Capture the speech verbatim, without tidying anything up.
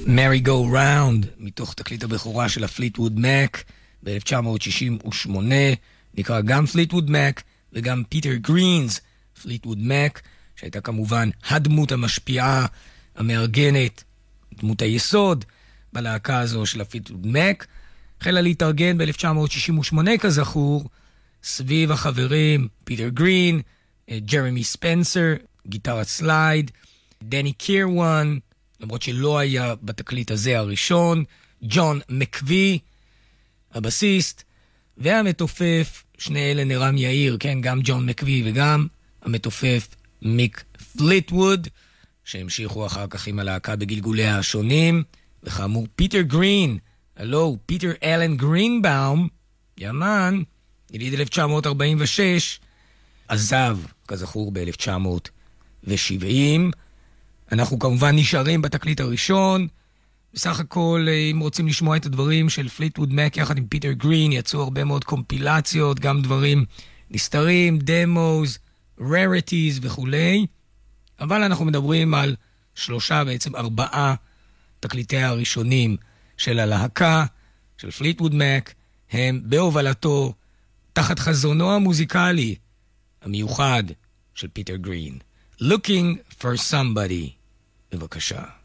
Merry Go Round, מתוך תקליט הבכורה של הפליטווד מק ב-אלף תשע מאות שישים ושמונה, נקרא גם פליטווד מק וגם פיטר גרינס פליטווד מק, שהייתה כמובן הדמות המשפיעה, המארגנת, דמות היסוד בלהקה הזו של הפליטווד מק. החלה להתארגן ב-אלף תשע מאות שישים ושמונה כזכור, סביב החברים פיטר גרין, ג'רמי ספנסר, גיטרת סלייד, דני קירוואן, למרות שלא היה בתקליט הזה הראשון, ג'ון מקווי, הבסיסט, והמתופף, שני אלה נרם יאיר, כן, גם ג'ון מקווי וגם המתופף מיק פליטווד, שהמשיכו אחר כך עם הלהקה בגלגוליה השונים, וכאמור פיטר גרין, הלו, פיטר אלן גרינבאום, ימן, יליד אלף תשע מאות ארבעים ושש, עזב, כזכור, ב-אלף תשע מאות שבעים. אנחנו כמובן נשארים בתקליט הראשון. בסך הכל, אם רוצים לשמוע את הדברים של פליטווד מק יחד עם פיטר גרין, יצאו הרבה מאוד קומפילציות, גם דברים נסתרים, דמוס, רריטיז וכולי. אבל אנחנו מדברים על שלושה, בעצם ארבעה תקליטי הראשונים של הלהקה, של פליטווד מק, הם בהובלתו, תחת חזונו המוזיקלי המיוחד של פיטר גרין. Looking for somebody. בבקשה.